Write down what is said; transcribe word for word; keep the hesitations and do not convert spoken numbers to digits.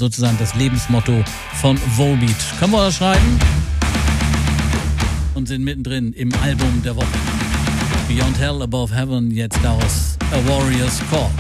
sozusagen das Lebensmotto von Volbeat. Können wir das schreiben? Und sind mittendrin im Album der Woche. Beyond Hell, Above Heaven, jetzt daraus A Warrior's Call.